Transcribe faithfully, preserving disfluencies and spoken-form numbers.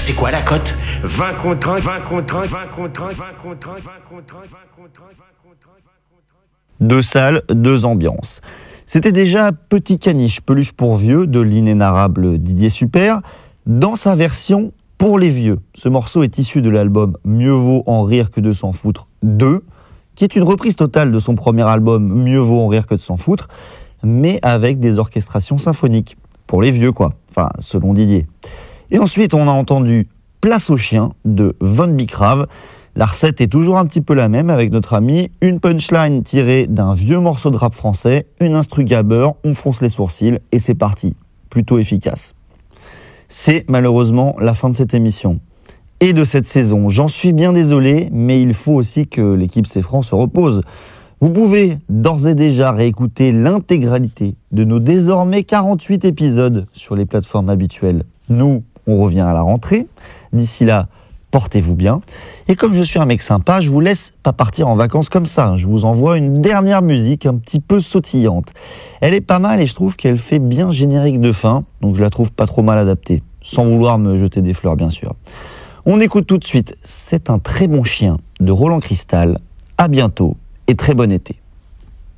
C'est quoi la cote? vingt contre un, vingt contre un, vingt contre un, vingt contre un, vingt contre un, vingt contre un, vingt contre un. Deux salles, deux ambiances. C'était déjà Petit Caniche, peluche pour vieux de l'inénarrable Didier Super, dans sa version pour les vieux. Ce morceau est issu de l'album Mieux vaut en rire que de s'en foutre deux, qui est une reprise totale de son premier album Mieux vaut en rire que de s'en foutre, mais avec des orchestrations symphoniques. Pour les vieux, quoi. Enfin, selon Didier. Et ensuite, on a entendu Place aux chiens de Von Bicrave. La recette est toujours un petit peu la même avec notre ami. Une punchline tirée d'un vieux morceau de rap français, une instru gabber, on fonce les sourcils et c'est parti. Plutôt efficace. C'est malheureusement la fin de cette émission. Et de cette saison. J'en suis bien désolé, mais il faut aussi que l'équipe C'est Franc se repose. Vous pouvez d'ores et déjà réécouter l'intégralité de nos désormais quarante-huit épisodes sur les plateformes habituelles. Nous, on revient à la rentrée. D'ici là, portez-vous bien. Et comme je suis un mec sympa, je vous laisse pas partir en vacances comme ça. Je vous envoie une dernière musique un petit peu sautillante. Elle est pas mal et je trouve qu'elle fait bien générique de fin, donc je la trouve pas trop mal adaptée. Sans vouloir me jeter des fleurs, bien sûr. On écoute tout de suite « C'est un très bon chien » de Roland Cristal. À bientôt et très bon été.